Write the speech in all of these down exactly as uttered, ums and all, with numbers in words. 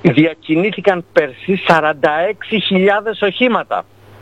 διακινήθηκαν πέρσι σαράντα έξι χιλιάδες οχήματα.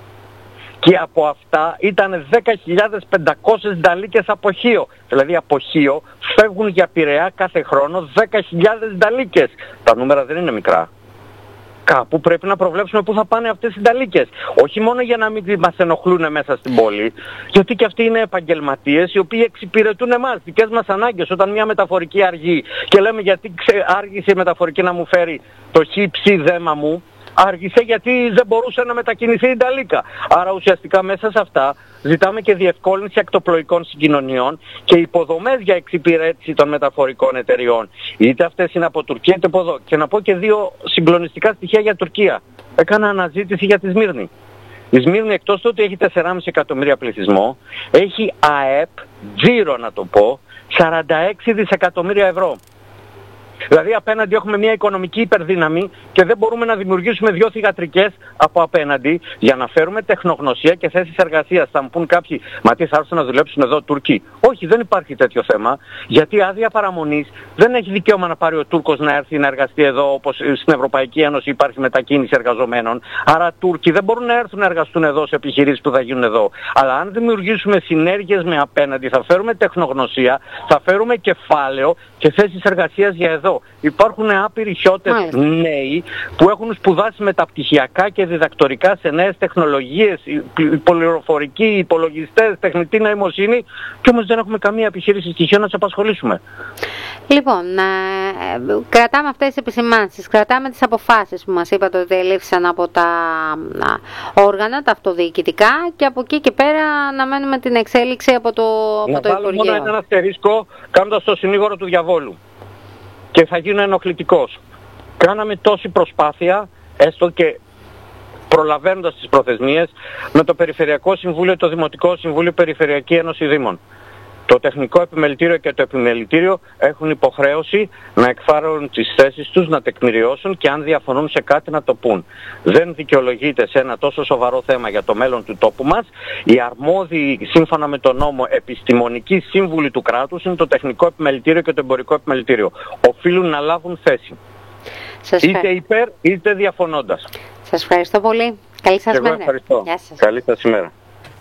Και από αυτά ήταν δέκα χιλιάδες πεντακόσιες νταλίκες από Χίο. Δηλαδή από Χίο φεύγουν για Πειραιά κάθε χρόνο δέκα χιλιάδες νταλίκες. Τα νούμερα δεν είναι μικρά. Κάπου πρέπει να προβλέψουμε πού θα πάνε αυτές οι νταλίκες. Όχι μόνο για να μην μας ενοχλούν μέσα στην πόλη, γιατί και αυτοί είναι επαγγελματίες οι οποίοι εξυπηρετούν εμάς, δικές μας ανάγκες. Όταν μια μεταφορική αργεί και λέμε γιατί ξε... άργησε η μεταφορική να μου φέρει το χύψη δέμα μου, άργησε γιατί δεν μπορούσε να μετακινηθεί η νταλίκα. Άρα ουσιαστικά μέσα σε αυτά ζητάμε και διευκόλυνση ακτοπλοϊκών συγκοινωνιών και υποδομές για εξυπηρέτηση των μεταφορικών εταιριών. Είτε αυτές είναι από Τουρκία είτε από εδώ. Και να πω και δύο συγκλονιστικά στοιχεία για Τουρκία. Έκανα αναζήτηση για τη Σμύρνη. Η Σμύρνη εκτός του ότι έχει τεσσεράμισι εκατομμύρια πληθυσμό, έχει ΑΕΠ, τζίρο να το πω, σαράντα έξι δισεκατομμύρια ευρώ. Δηλαδή απέναντι έχουμε μια οικονομική υπερδύναμη και δεν μπορούμε να δημιουργήσουμε δύο θυγατρικές από απέναντι για να φέρουμε τεχνογνωσία και θέσεις εργασίας. Θα μου πούν κάποιοι, μα τι θα έρθουν να δουλέψουν εδώ Τούρκοι? Όχι, δεν υπάρχει τέτοιο θέμα, γιατί άδεια παραμονής δεν έχει δικαίωμα να πάρει ο Τούρκος να έρθει να εργαστεί εδώ, όπως στην Ευρωπαϊκή Ένωση υπάρχει μετακίνηση εργαζομένων. Άρα Τούρκοι δεν μπορούν να έρθουν να εργαστούν εδώ σε επιχειρήσεις που θα γίνουν εδώ. Αλλά αν δημιουργήσουμε συνέργειες με απέναντι, θα φέρουμε τεχνογνωσία, θα φέρουμε κεφάλαιο και θέσεις εργασίας για εδώ. Υπάρχουν άπειροι χιώτες νέοι που έχουν σπουδάσει μεταπτυχιακά και διδακτορικά σε νέες τεχνολογίες, πληροφορική, υπολογιστές, τεχνητή νοημοσύνη, και όμως δεν έχουμε καμία επιχείρηση στοιχείων να τους απασχολήσουμε. Λοιπόν, ε, κρατάμε αυτές τις επισημάνσεις, κρατάμε τις αποφάσεις που μας είπατε ότι ελήφθησαν από τα α, όργανα, τα αυτοδιοικητικά, και από εκεί και πέρα να μένουμε την εξέλιξη από το, από το Υπουργείο. Να βάλω μόνο ένα αστερίσκο κάνοντας το συνήγορο του διαβόλου. Και θα γίνω ενοχλητικός. Κάναμε τόση προσπάθεια, έστω και προλαβαίνοντας τις προθεσμίες, με το Περιφερειακό Συμβούλιο, το Δημοτικό Συμβούλιο, Περιφερειακή Ένωση Δήμων. Το Τεχνικό Επιμελητήριο και το Επιμελητήριο έχουν υποχρέωση να εκφράσουν τις θέσεις τους, να τεκμηριώσουν και αν διαφωνούν σε κάτι να το πούν. Δεν δικαιολογείται σε ένα τόσο σοβαρό θέμα για το μέλλον του τόπου μας. Οι αρμόδιοι, σύμφωνα με τον νόμο, επιστημονικοί σύμβουλοι του κράτους είναι το Τεχνικό Επιμελητήριο και το Εμπορικό Επιμελητήριο. Οφείλουν να λάβουν θέση. Σας είτε υπέρ είτε διαφωνώντας. Σας ευχαριστώ πολύ. Καλή σας μέρα. Ευχαριστώ. Γεια σας. Καλή σας ημέρα.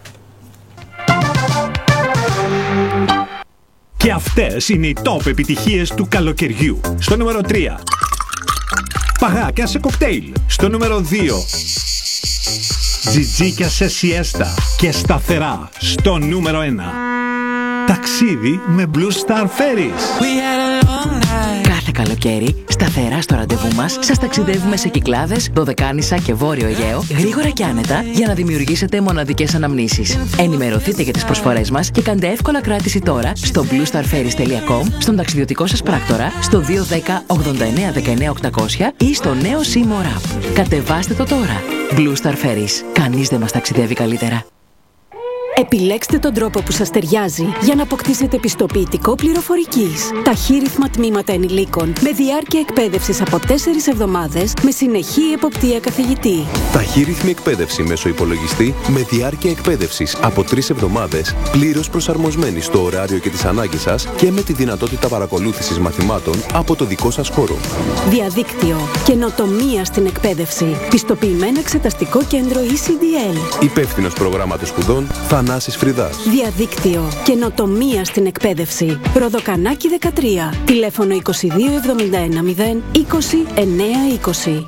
Και αυτές είναι οι top επιτυχίες του καλοκαιριού. Στο νούμερο τρία. Παγάκια σε κοκτέιλ. Στο νούμερο δύο. Τζιτζίκια σε σιέστα και σταθερά. Στο νούμερο ένα. Ταξίδι με Blue Star Ferries. Κάθε καλοκαίρι, σταθερά στο ραντεβού μας, σας ταξιδεύουμε σε Κυκλάδες, Δωδεκάνησα και Βόρειο Αιγαίο, γρήγορα και άνετα, για να δημιουργήσετε μοναδικές αναμνήσεις. Ενημερωθείτε για τις προσφορές μας και κάντε εύκολα κράτηση τώρα στο blue star ferries τελεία com, στον ταξιδιωτικό σας πράκτορα, στο δύο ένα μηδέν ογδόντα εννέα δεκαεννέα οκτακόσια ή στο νέο Seymour App. Κατεβάστε το τώρα. Blue Star Ferries. Κανείς δεν μας ταξιδεύει καλύτερα. Επιλέξτε τον τρόπο που σας ταιριάζει για να αποκτήσετε πιστοποιητικό πληροφορικής. Ταχύρυθμα τμήματα ενηλίκων με διάρκεια εκπαίδευσης από τέσσερις εβδομάδες με συνεχή εποπτεία καθηγητή. Ταχύρυθμη εκπαίδευση μέσω υπολογιστή με διάρκεια εκπαίδευσης από τρεις εβδομάδες, πλήρως προσαρμοσμένη στο ωράριο και τις ανάγκες σας και με τη δυνατότητα παρακολούθησης μαθημάτων από το δικό σας χώρο. Διαδίκτυο. Καινοτομία στην εκπαίδευση. Πιστοποιημένο εξεταστικό κέντρο ι σι ντι ελ. Υπεύθυνος προγράμματος σπουδών Θανάσης Φρυδάς. Διαδίκτυο. Καινοτομία στην εκπαίδευση. Ροδοκανάκι δεκατρία. Τηλέφωνο είκοσι δύο εβδομήντα ένα μηδέν είκοσι εννέα είκοσι.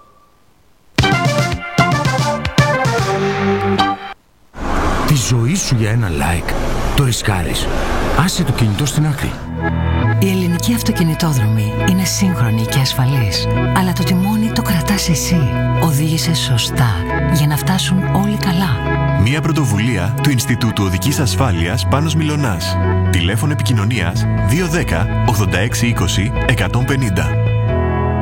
Τη ζωή σου για ένα like το ρισκάρεις. Άσε το κινητό στην άκρη. Η ελληνική αυτοκινητόδρομη είναι σύγχρονη και ασφαλής, αλλά το τιμόνι το κρατάς εσύ. Οδήγησε σωστά για να φτάσουν όλοι καλά. Μια πρωτοβουλία του Ινστιτούτου Οδικής Ασφάλειας Πάνος Μιλωνάς. Τηλέφωνο επικοινωνίας δύο ένα μηδέν ογδόντα έξι είκοσι εκατόν πενήντα.